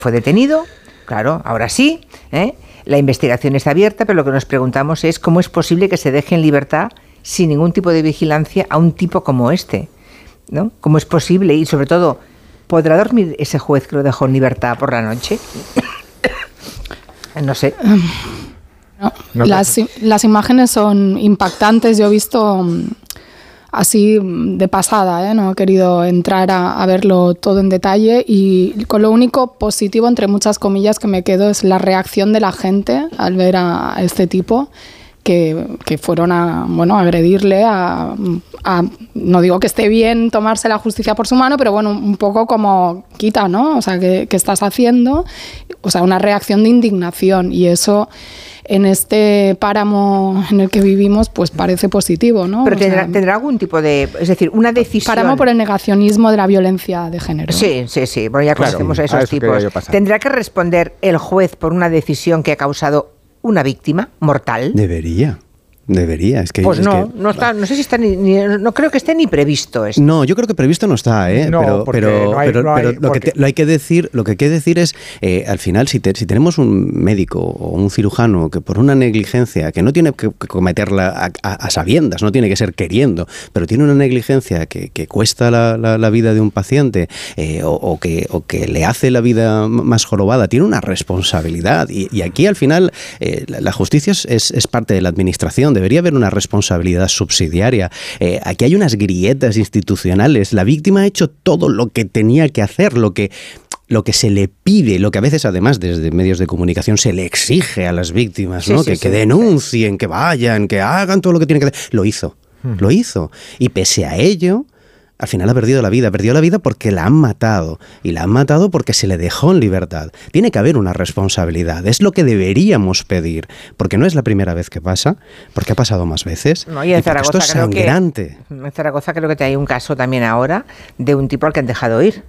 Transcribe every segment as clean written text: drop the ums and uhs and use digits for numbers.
fue detenido, claro, ahora sí, la investigación está abierta, pero lo que nos preguntamos es cómo es posible que se deje en libertad sin ningún tipo de vigilancia a un tipo como este, ¿no? ¿Cómo es posible? Y sobre todo, ¿podrá dormir ese juez que lo dejó en libertad por la noche? No sé. No, las imágenes son impactantes. Yo he visto así de pasada, no he querido entrar a verlo todo en detalle, y con lo único positivo, entre muchas comillas, que me quedo es la reacción de la gente al ver a este tipo, que fueron a agredirle, no digo que esté bien tomarse la justicia por su mano, pero bueno, un poco como quita, ¿no? O sea, ¿qué estás haciendo? O sea, una reacción de indignación, y eso en este páramo en el que vivimos pues parece positivo, ¿no? Pero tendrá algún tipo de, es decir, una decisión. Páramo por el negacionismo de la violencia de género. Sí. Bueno, ya conocemos a esos tipos. ¿Tendrá que responder el juez por una decisión que ha causado una víctima mortal? Debería. Es que, pues no está, no sé si está no creo que esté ni previsto esto. No, yo creo que previsto no está, No, pero lo que hay que decir es, al final, si tenemos un médico o un cirujano que por una negligencia, que no tiene que cometerla a sabiendas, no tiene que ser queriendo, pero tiene una negligencia que cuesta la vida de un paciente, o que le hace la vida más jorobada, tiene una responsabilidad, y aquí al final la justicia es parte de la administración. Debería haber una responsabilidad subsidiaria. Aquí hay unas grietas institucionales. La víctima ha hecho todo lo que tenía que hacer, lo que se le pide, lo que a veces además desde medios de comunicación se le exige a las víctimas, ¿no? Que denuncien, que vayan, que hagan todo lo que tienen que hacer. Lo hizo. Y pese a ello, al final ha perdido la vida porque la han matado, y la han matado porque se le dejó en libertad. Tiene que haber una responsabilidad, es lo que deberíamos pedir, porque no es la primera vez que pasa, porque ha pasado más veces, no, y en Zaragoza, esto es sangrante. En Zaragoza creo que hay un caso también ahora de un tipo al que han dejado ir.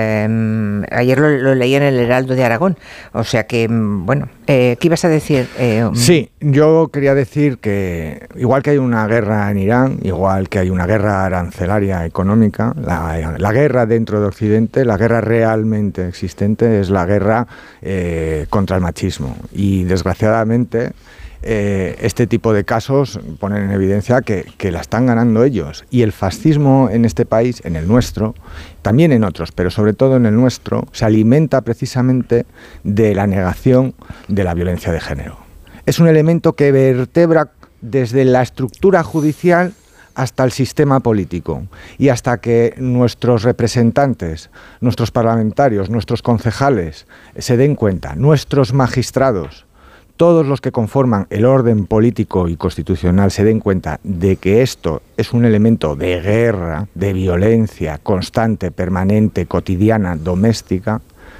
Ayer lo leí en el Heraldo de Aragón, o sea que, bueno, ¿qué ibas a decir? Sí, yo quería decir que igual que hay una guerra en Irán, igual que hay una guerra arancelaria económica, la guerra dentro de Occidente, la guerra realmente existente es la guerra contra el machismo, y desgraciadamente este tipo de casos ponen en evidencia que la están ganando ellos, y el fascismo en este país, en el nuestro, también en otros, pero sobre todo en el nuestro, se alimenta precisamente de la negación de la violencia de género. Es un elemento que vertebra desde la estructura judicial hasta el sistema político, y hasta que nuestros representantes, nuestros parlamentarios, nuestros concejales se den cuenta, nuestros magistrados, todos los que conforman el orden político y constitucional se den cuenta de que esto es un elemento de guerra, de violencia constante, permanente, cotidiana, doméstica,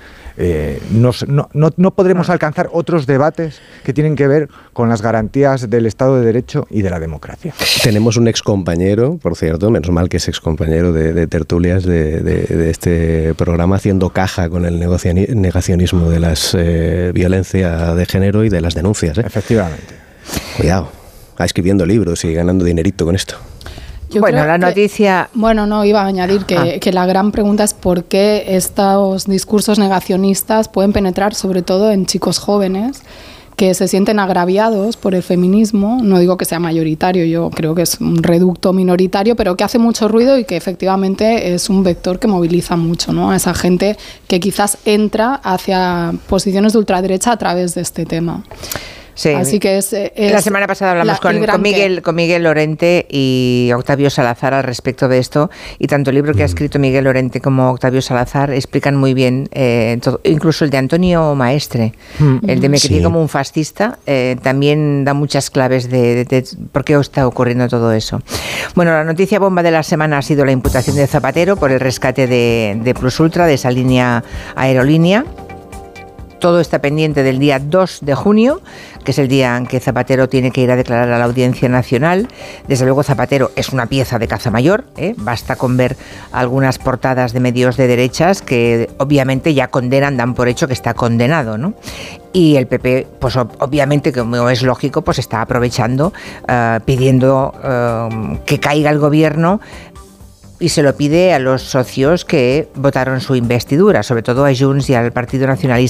no podremos alcanzar otros debates que tienen que ver con las garantías del Estado de Derecho y de la democracia. Tenemos un excompañero, por cierto, menos mal que es excompañero de tertulias de este programa, haciendo caja con el negacionismo de las violencia de género y de las denuncias. Efectivamente. Cuidado, escribiendo libros y ganando dinerito con esto. Bueno, la noticia... iba a añadir que la gran pregunta es por qué estos discursos negacionistas pueden penetrar sobre todo en chicos jóvenes que se sienten agraviados por el feminismo. No digo que sea mayoritario, yo creo que es un reducto minoritario, pero que hace mucho ruido y que efectivamente es un vector que moviliza mucho, ¿no? A esa gente que quizás entra hacia posiciones de ultraderecha a través de este tema. Sí. Así que es la semana pasada hablamos con Miguel Lorente y Octavio Salazar al respecto de esto, y tanto el libro que ha escrito Miguel Lorente como Octavio Salazar explican muy bien todo, incluso el de Antonio Maestre, el de Me crié como un fascista, también da muchas claves de por qué está ocurriendo todo eso. Bueno, la noticia bomba de la semana ha sido la imputación de Zapatero por el rescate de Plus Ultra, de esa línea aerolínea. Todo está pendiente del día 2 de junio, que es el día en que Zapatero tiene que ir a declarar a la Audiencia Nacional. Desde luego Zapatero es una pieza de caza mayor, basta con ver algunas portadas de medios de derechas que obviamente ya condenan, dan por hecho que está condenado, ¿no? Y el PP, pues obviamente, como es lógico, pues está aprovechando, pidiendo que caiga el gobierno, y se lo pide a los socios que votaron su investidura, sobre todo a Junts y al Partido Nacionalista